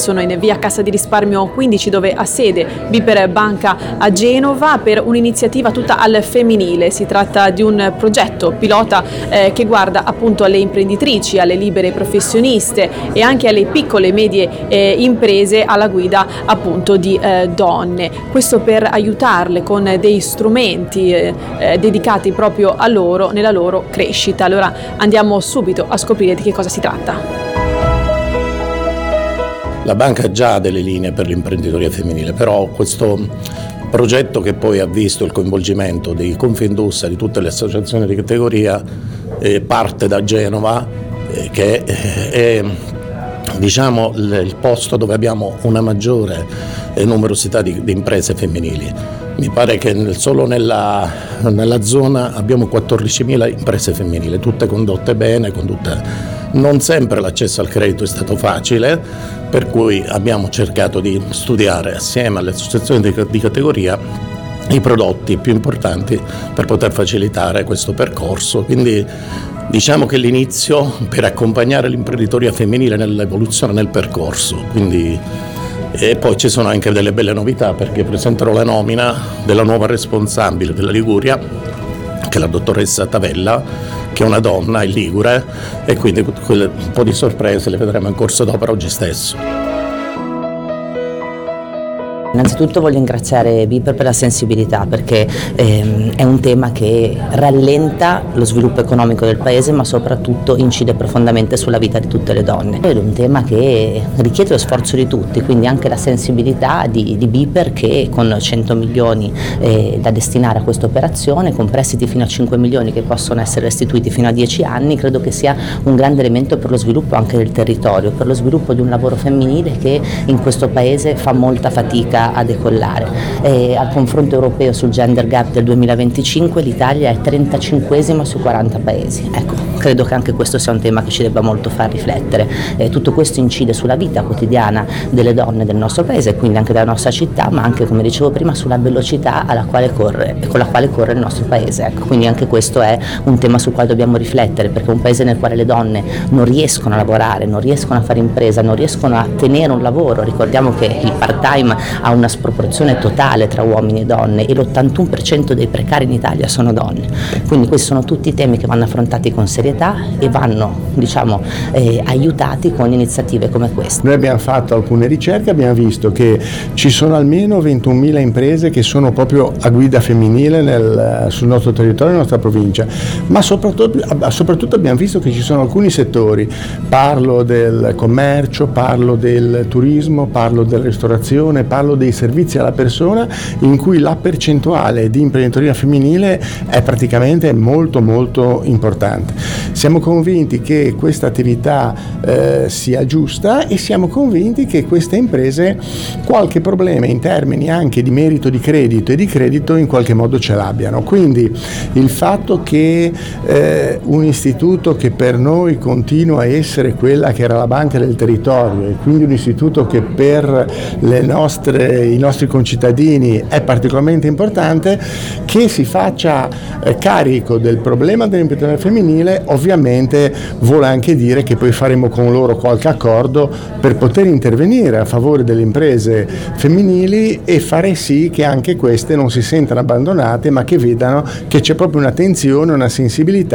sono in via Cassa di Risparmio 15, dove ha sede BPER Banca a Genova, per un'iniziativa tutta al femminile. Si tratta di un progetto pilota che guarda appunto alle imprenditrici, alle libere professioniste e anche alle piccole e medie imprese alla guida appunto di donne. Questo per aiutarle con dei strumenti dedicati proprio a loro, nella loro crescita. Allora andiamo subito a scoprire di che cosa si tratta. La banca ha già delle linee per l'imprenditoria femminile, però questo progetto, che poi ha visto il coinvolgimento di Confindustria, di tutte le associazioni di categoria, parte da Genova, che è diciamo il posto dove abbiamo una maggiore numerosità di imprese femminili. Mi pare che solo nella zona abbiamo 14.000 imprese femminili, tutte condotte bene, non sempre l'accesso al credito è stato facile, per cui abbiamo cercato di studiare assieme alle associazioni di categoria i prodotti più importanti per poter facilitare questo percorso. Quindi diciamo che l'inizio per accompagnare l'imprenditoria femminile nell'evoluzione, nel percorso. E poi ci sono anche delle belle novità, perché presenterò la nomina della nuova responsabile della Liguria, che è la dottoressa Tavella, che è una donna, è ligure, e quindi un po' di sorprese le vedremo in corso d'opera oggi stesso. Innanzitutto voglio ringraziare BPER per la sensibilità, perché è un tema che rallenta lo sviluppo economico del Paese, ma soprattutto incide profondamente sulla vita di tutte le donne. È un tema che richiede lo sforzo di tutti, quindi anche la sensibilità di BPER, che con 100 milioni da destinare a questa operazione, con prestiti fino a 5 milioni che possono essere restituiti fino a 10 anni, credo che sia un grande elemento per lo sviluppo anche del territorio, per lo sviluppo di un lavoro femminile che in questo Paese fa molta fatica a decollare. Al confronto europeo sul gender gap del 2025 l'Italia è 35esima su 40 paesi. Ecco, credo che anche questo sia un tema che ci debba molto far riflettere. Tutto questo incide sulla vita quotidiana delle donne del nostro Paese e quindi anche della nostra città, ma anche, come dicevo prima, sulla velocità con la quale corre il nostro Paese. Ecco, quindi anche questo è un tema sul quale dobbiamo riflettere, perché un Paese nel quale le donne non riescono a lavorare, non riescono a fare impresa, non riescono a tenere un lavoro. Ricordiamo che il part-time ha una sproporzione totale tra uomini e donne e l'81% dei precari in Italia sono donne. Quindi questi sono tutti temi che vanno affrontati con serietà e vanno, aiutati con iniziative come queste. Noi abbiamo fatto alcune ricerche, abbiamo visto che ci sono almeno 21.000 imprese che sono proprio a guida femminile sul nostro territorio, nella nostra provincia, ma soprattutto abbiamo visto che ci sono alcuni settori, parlo del commercio, parlo del turismo, parlo della ristorazione, parlo dei servizi alla persona, in cui la percentuale di imprenditoria femminile è praticamente molto molto importante. Siamo convinti che questa attività sia giusta e siamo convinti che queste imprese qualche problema in termini anche di merito di credito e di credito in qualche modo ce l'abbiano. Quindi il fatto che un istituto che per noi continua a essere quella che era la banca del territorio e quindi un istituto che per i nostri concittadini è particolarmente importante, che si faccia carico del problema dell'imprenditoria femminile, ovviamente vuole anche dire che poi faremo con loro qualche accordo per poter intervenire a favore delle imprese femminili e fare sì che anche queste non si sentano abbandonate, ma che vedano che c'è proprio un'attenzione, una sensibilità